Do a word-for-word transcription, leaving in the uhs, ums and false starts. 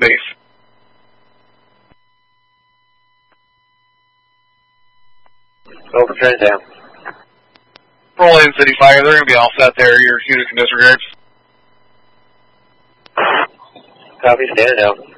base. Over, turn down. Roll in City Fire, they're going to be all set there. Your unit can disregard. Copy, stand down.